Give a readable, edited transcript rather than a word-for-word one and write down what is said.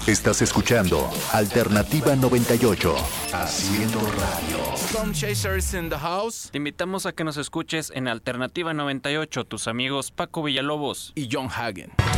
Estás escuchando Alternativa 98. Haciendo radio. Storm Chasers in the house. Te invitamos a que nos escuches en Alternativa 98, tus amigos Paco Villalobos y John Hagen.